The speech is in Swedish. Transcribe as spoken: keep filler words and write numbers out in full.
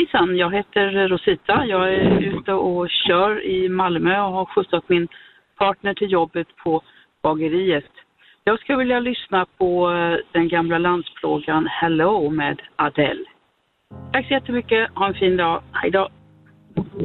Hejsan, jag heter Rosita. Jag är ute och kör i Malmö och har skjutsat min partner till jobbet på bageriet. Jag skulle vilja lyssna på den gamla landsplågan Hello med Adele. Tack så jättemycket. Ha en fin dag. Hej då.